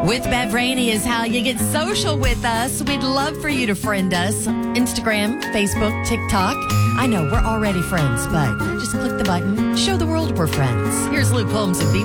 With Bev Rainey is how you get social with us. We'd love for you to friend us. Instagram, Facebook, TikTok. I know we're already friends, but just click the button. Show the world we're friends. Here's Luke Holmes and